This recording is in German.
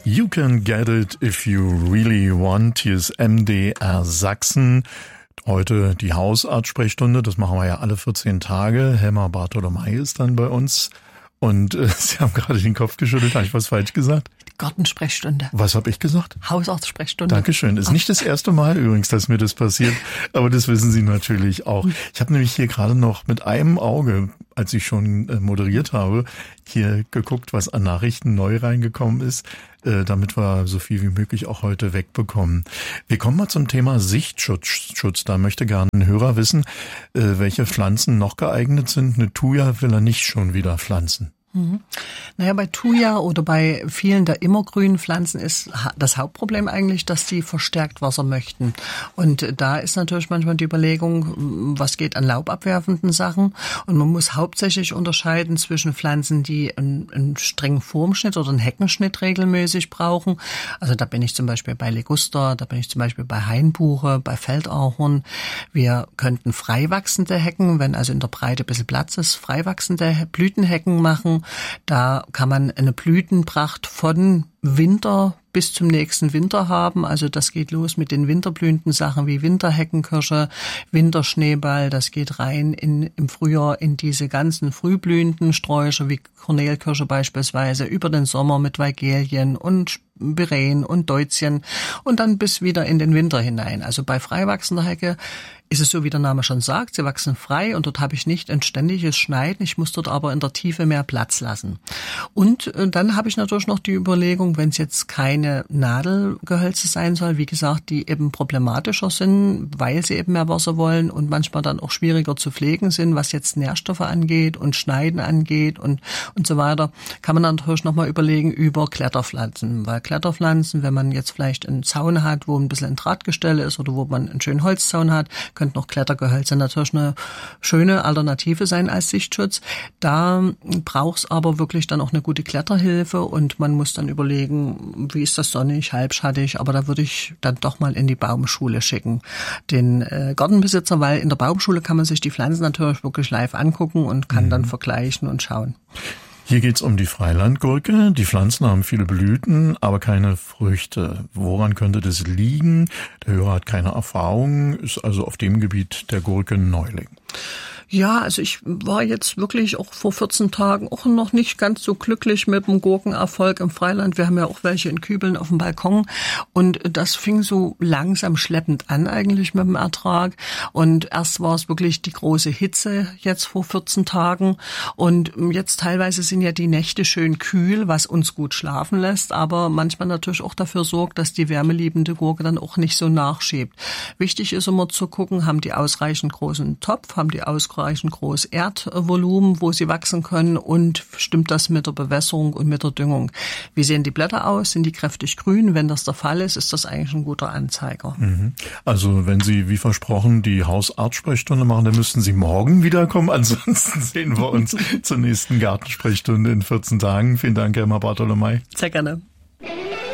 You can get it if you really want. Hier ist MDR Sachsen. Heute die Hausarzt-Sprechstunde. Das machen wir ja alle 14 Tage. Helma Bartolomei ist dann bei uns. Und Sie haben gerade den Kopf geschüttelt. Habe ich was falsch gesagt? Gartensprechstunde. Was habe ich gesagt? Hausarztsprechstunde. Dankeschön. Ist nicht das erste Mal übrigens, dass mir das passiert. Aber das wissen Sie natürlich auch. Ich habe nämlich hier gerade noch mit einem Auge, als ich schon moderiert habe, hier geguckt, was an Nachrichten neu reingekommen ist, damit wir so viel wie möglich auch heute wegbekommen. Wir kommen mal zum Thema Sichtschutz. Da möchte gerne ein Hörer wissen, welche Pflanzen noch geeignet sind. Eine Thuja will er nicht schon wieder pflanzen. Naja, bei Thuja oder bei vielen der immergrünen Pflanzen ist das Hauptproblem eigentlich, dass die verstärkt Wasser möchten. Und da ist natürlich manchmal die Überlegung, was geht an laubabwerfenden Sachen. Und man muss hauptsächlich unterscheiden zwischen Pflanzen, die einen strengen Formschnitt oder einen Heckenschnitt regelmäßig brauchen. Also da bin ich zum Beispiel bei Liguster, da bin ich zum Beispiel bei Hainbuche, bei Feldahorn. Wir könnten freiwachsende Hecken, wenn also in der Breite ein bisschen Platz ist, freiwachsende Blütenhecken machen. Da kann man eine Blütenpracht von Winter bis zum nächsten Winter haben. Also das geht los mit den winterblühenden Sachen wie Winterheckenkirsche, Winterschneeball. Das geht rein im Frühjahr in diese ganzen frühblühenden Sträucher wie Kornelkirsche beispielsweise, über den Sommer mit Weigelien und Beren und Deutzchen und dann bis wieder in den Winter hinein. Also bei freiwachsender Hecke ist es so, wie der Name schon sagt, sie wachsen frei und dort habe ich nicht ein ständiges Schneiden. Ich muss dort aber in der Tiefe mehr Platz lassen. Und dann habe ich natürlich noch die Überlegung, wenn es jetzt keine Nadelgehölze sein soll, wie gesagt, die eben problematischer sind, weil sie eben mehr Wasser wollen und manchmal dann auch schwieriger zu pflegen sind, was jetzt Nährstoffe angeht und Schneiden angeht und so weiter, kann man dann natürlich nochmal überlegen über Kletterpflanzen. Weil Kletterpflanzen, wenn man jetzt vielleicht einen Zaun hat, wo ein bisschen ein Drahtgestelle ist oder wo man einen schönen Holzzaun hat, könnten auch Klettergehölze natürlich eine schöne Alternative sein als Sichtschutz. Da braucht es aber wirklich dann auch eine gute Kletterhilfe und man muss dann überlegen, wie ist das sonnig, halbschattig, aber da würde ich dann doch mal in die Baumschule schicken, den Gartenbesitzer, weil in der Baumschule kann man sich die Pflanzen natürlich wirklich live angucken und kann dann vergleichen und schauen. Hier geht's um die Freilandgurke. Die Pflanzen haben viele Blüten, aber keine Früchte. Woran könnte das liegen? Der Hörer hat keine Erfahrung, ist also auf dem Gebiet der Gurke Neuling. Ja, also ich war jetzt wirklich auch vor 14 Tagen auch noch nicht ganz so glücklich mit dem Gurkenerfolg im Freiland. Wir haben ja auch welche in Kübeln auf dem Balkon und das fing so langsam schleppend an eigentlich mit dem Ertrag. Und erst war es wirklich die große Hitze jetzt vor 14 Tagen und jetzt teilweise sind ja die Nächte schön kühl, was uns gut schlafen lässt, aber manchmal natürlich auch dafür sorgt, dass die wärmeliebende Gurke dann auch nicht so nachschiebt. Wichtig ist immer zu gucken, haben die ausreichend großen Topf, haben die ausreichend groß Erdvolumen, wo sie wachsen können und stimmt das mit der Bewässerung und mit der Düngung. Wie sehen die Blätter aus? Sind die kräftig grün? Wenn das der Fall ist, ist das eigentlich ein guter Anzeiger. Also wenn Sie, wie versprochen, die Hausarzt-Sprechstunde machen, dann müssten Sie morgen wiederkommen. Ansonsten sehen wir uns zur nächsten Gartensprechstunde in 14 Tagen. Vielen Dank, Helma Bartolomei. Sehr gerne.